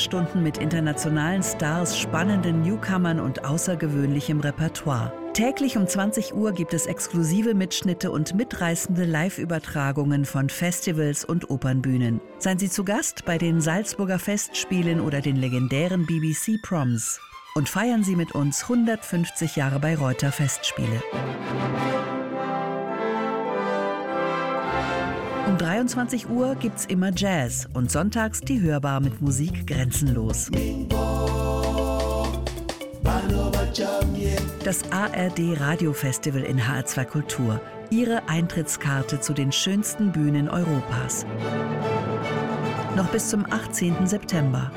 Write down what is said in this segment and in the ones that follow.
Stunden mit internationalen Stars, spannenden Newcomern und außergewöhnlichem Repertoire. Täglich um 20 Uhr gibt es exklusive Mitschnitte und mitreißende Live-Übertragungen von Festivals und Opernbühnen. Seien Sie zu Gast bei den Salzburger Festspielen oder den legendären BBC Proms. Und feiern Sie mit uns 150 Jahre Bayreuther Festspiele. Um 23 Uhr gibt's immer Jazz und sonntags die Hörbar mit Musik grenzenlos. Das ARD Radiofestival in HR2 Kultur. Ihre Eintrittskarte zu den schönsten Bühnen Europas. Noch bis zum 18. September.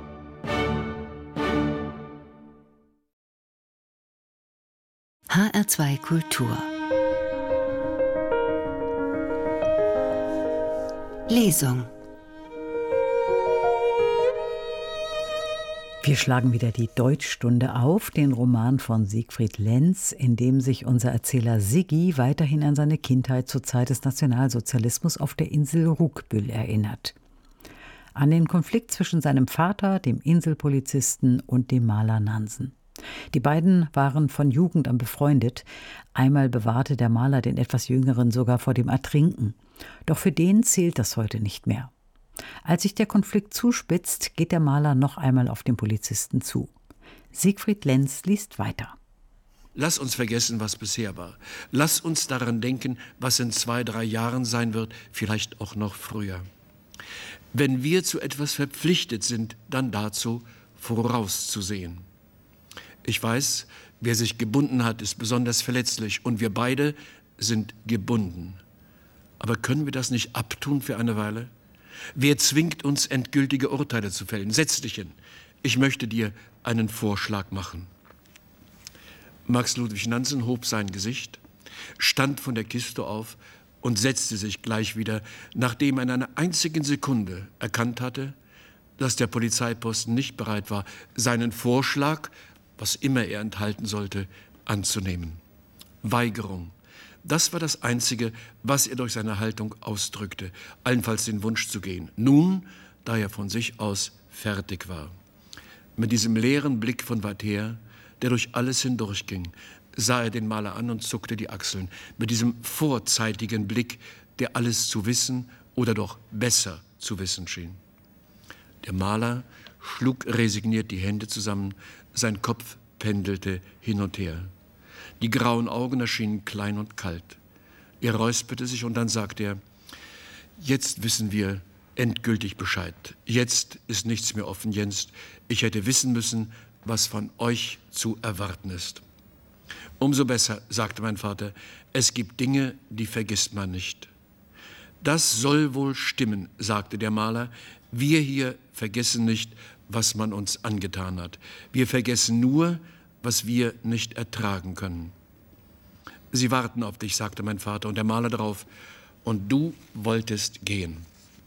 HR2 Kultur. Lesung. Wir schlagen wieder die Deutschstunde auf, den Roman von Siegfried Lenz, in dem sich unser Erzähler Siggi weiterhin an seine Kindheit zur Zeit des Nationalsozialismus auf der Insel Ruckbüll erinnert. An den Konflikt zwischen seinem Vater, dem Inselpolizisten, und dem Maler Nansen. Die beiden waren von Jugend an befreundet. Einmal bewahrte der Maler den etwas Jüngeren sogar vor dem Ertrinken. Doch für den zählt das heute nicht mehr. Als sich der Konflikt zuspitzt, geht der Maler noch einmal auf den Polizisten zu. Siegfried Lenz liest weiter. Lass uns vergessen, was bisher war. Lass uns daran denken, was in 2-3 Jahren sein wird, vielleicht auch noch früher. Wenn wir zu etwas verpflichtet sind, dann dazu, vorauszusehen. Ich weiß, wer sich gebunden hat, ist besonders verletzlich und wir beide sind gebunden. Aber können wir das nicht abtun für eine Weile? Wer zwingt uns, endgültige Urteile zu fällen? Setz dich hin. Ich möchte dir einen Vorschlag machen. Max Ludwig Nansen hob sein Gesicht, stand von der Kiste auf und setzte sich gleich wieder, nachdem er in einer einzigen Sekunde erkannt hatte, dass der Polizeiposten nicht bereit war, seinen Vorschlag, was immer er enthalten sollte, anzunehmen. Weigerung. Das war das Einzige, was er durch seine Haltung ausdrückte, allenfalls den Wunsch zu gehen. Nun, da er von sich aus fertig war. Mit diesem leeren Blick von weit her, der durch alles hindurchging, sah er den Maler an und zuckte die Achseln. Mit diesem vorzeitigen Blick, der alles zu wissen oder doch besser zu wissen schien. Der Maler schlug resigniert die Hände zusammen, sein Kopf pendelte hin und her. Die grauen Augen erschienen klein und kalt. Er räusperte sich und dann sagte er, jetzt wissen wir endgültig Bescheid. Jetzt ist nichts mehr offen, Jens. Ich hätte wissen müssen, was von euch zu erwarten ist. Umso besser, sagte mein Vater, es gibt Dinge, die vergisst man nicht. Das soll wohl stimmen, sagte der Maler. Wir hier vergessen nicht, was man uns angetan hat. Wir vergessen nur, was wir nicht ertragen können. Sie warten auf dich, sagte mein Vater und der Maler darauf, und du wolltest gehen.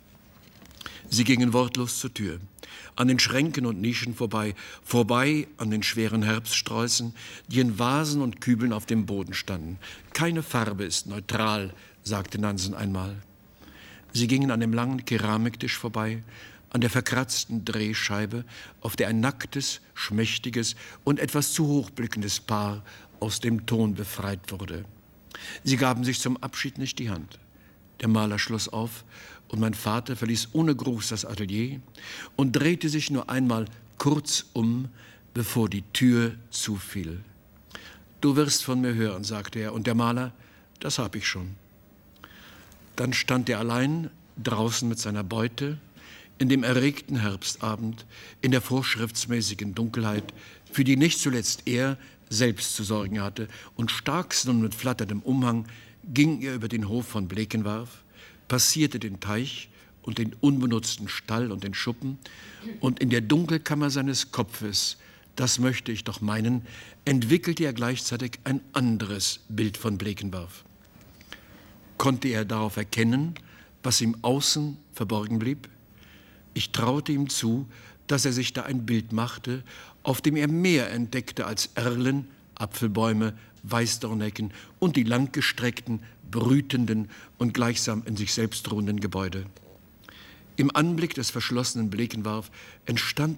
Sie gingen wortlos zur Tür, an den Schränken und Nischen vorbei an den schweren Herbststräußen, die in Vasen und Kübeln auf dem Boden standen. Keine Farbe ist neutral, sagte Nansen einmal. Sie gingen an dem langen Keramiktisch vorbei, an der verkratzten Drehscheibe, auf der ein nacktes, schmächtiges und etwas zu hoch blickendes Paar aus dem Ton befreit wurde. Sie gaben sich zum Abschied nicht die Hand. Der Maler schloss auf und mein Vater verließ ohne Gruß das Atelier und drehte sich nur einmal kurz um, bevor die Tür zufiel. Du wirst von mir hören, sagte er, und der Maler, das hab ich schon. Dann stand er allein draußen mit seiner Beute, in dem erregten Herbstabend, in der vorschriftsmäßigen Dunkelheit, für die nicht zuletzt er selbst zu sorgen hatte, und starksten und mit flatterndem Umhang ging er über den Hof von Blekenwarf, passierte den Teich und den unbenutzten Stall und den Schuppen, und in der Dunkelkammer seines Kopfes, das möchte ich doch meinen, entwickelte er gleichzeitig ein anderes Bild von Blekenwarf. Konnte er darauf erkennen, was ihm außen verborgen blieb? Ich traute ihm zu, dass er sich da ein Bild machte, auf dem er mehr entdeckte als Erlen, Apfelbäume, Weißdornhecken und die langgestreckten, brütenden und gleichsam in sich selbst ruhenden Gebäude. Im Anblick des verschlossenen Blekenwarf entstand